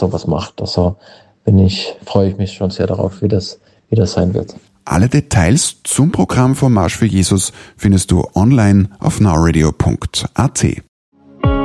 sowas macht. Also freue ich mich schon sehr darauf, wie das sein wird. Alle Details zum Programm vom Marsch für Jesus findest du online auf nowradio.at.